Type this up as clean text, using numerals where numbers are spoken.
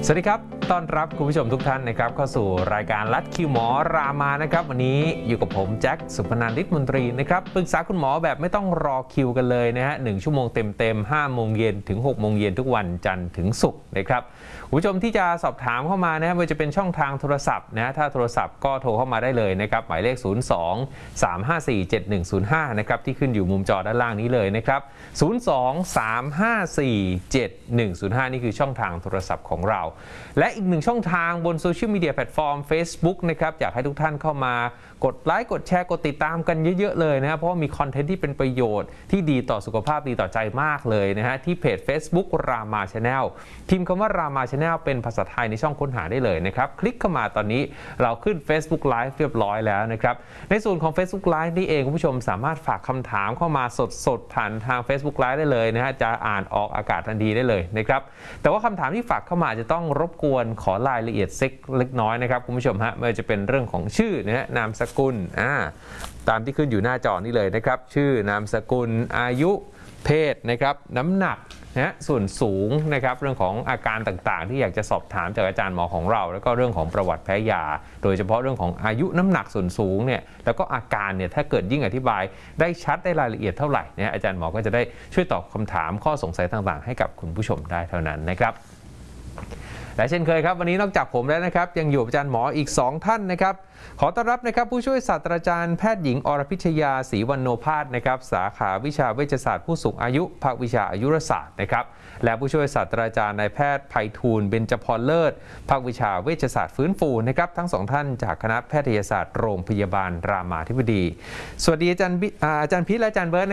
สวัสดีครับต้อนรับคุณผู้ชมทุกท่านนะครับเข้าสู่รายการลัดคิวหมอรามานะครับวันนี้อยู่กับผมแจ็คสุพนันท์ ฤทธิ์มนตรีนะครับปรึกษาคุณหมอแบบไม่ต้องรอคิวกันเลยนะฮะ1 ชั่วโมงเต็ม5 โมงเย็นถึง 6 โมงเย็นทุกวันจันทร์ถึงศุกร์นะครับคุณผู้ชมที่จะสอบถามเข้ามานะฮะว่าจะเป็นช่องทางโทรศัพท์นะถ้าโทรศัพท์ก็โทรเข้ามาได้เลยนะครับหมายเลข 02-354-7105 นะครับที่ขึ้นอยู่มุมจอด้านล่างนี้เลยนะครับ 02-354-7105 นี่คือช่องทางโทรศัพท์ของเราและอีกหนึ่งช่องทางบนโซเชียลมีเดียแพลตฟอร์ม Facebook นะครับอยากให้ทุกท่านเข้ามากดไลค์กดแชร์กดติดตามกันเยอะๆเลยนะครับเพราะว่ามีคอนเทนต์ที่เป็นประโยชน์ที่ดีต่อสุขภาพดีต่อใจมากเลยนะฮะที่เพจ Facebook รามา Channel พิมพ์คำว่ารามา Channel เป็นภาษาไทยในช่องค้นหาได้เลยนะครับคลิกเข้ามาตอนนี้เราขึ้น Facebook Live เรียบร้อยแล้วนะครับในส่วนของ Facebook Live นี่เองคุณผู้ชมสามารถฝากคำถามเข้ามาสดๆผ่านทาง Facebook Live ได้เลยนะฮะจะอ่านออกอากาศทันทีได้เลยนะครับแต่ว่าคำถามที่ฝากเข้ามาจะต้องรบกวนขอรายละเอียดเล็กน้อยนะครับคุณผู้ชมฮะไม่ว่าจะเป็นเรื่องของชื่อนะฮะนามสกุลตามที่ขึ้นอยู่หน้าจอนี้เลยนะครับชื่อนามสกุลอายุเพศนะครับน้ำหนักนะส่วนสูงนะครับเรื่องของอาการต่างๆที่อยากจะสอบถามจากอาจารย์หมอของเราแล้วก็เรื่องของประวัติแพ้ยาโดยเฉพาะเรื่องของอายุน้ำหนักส่วนสูงเนี่ยแล้วก็อาการเนี่ยถ้าเกิดยิ่งอธิบายได้ชัดได้รายละเอียดเท่าไหร่เนี่ยอาจารย์หมอก็จะได้ช่วยตอบคำถามข้อสงสัยต่างๆให้กับคุณผู้ชมได้เท่านั้นนะครับและเช่นเคยครับวันนี้นอกจากผมแล้วนะครับยังอยู่อาจารย์หมออีก2ท่านนะครับขอต้อนรับนะครับผู้ช่วยศาสตราจารย์แพทย์หญิงอรพิชยาศรีวรรณโนภาสนะครับสาขาวิชาเวชศาสตร์ผู้สูงอายุภาควิชาอายุรศาสตร์นะครับและผู้ช่วยศาสตราจารย์นายแพทย์ไพฑูรย์เบญจพรเลิศภาควิชาเวชศาสตร์ฟื้นฟูนะครับทั้ง2ท่านจากคณะแพทยศาสตร์โรงพยาบาลรามาธิบดีสวัสดีอาจารย์พีทและอาจารย์เบิร์ต